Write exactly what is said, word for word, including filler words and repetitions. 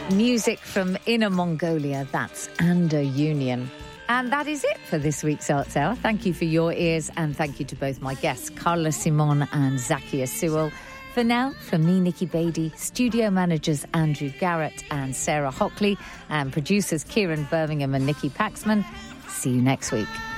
Music from Inner Mongolia, that's Under Union. And that is it for this week's Arts Hour. Thank you for your ears, and thank you to both my guests, Carla Simon and Zakia Sewell. For now, from me, Nikki Beattie, studio managers Andrew Garrett and Sarah Hockley, and producers Kieran Birmingham and Nikki Paxman, see you next week.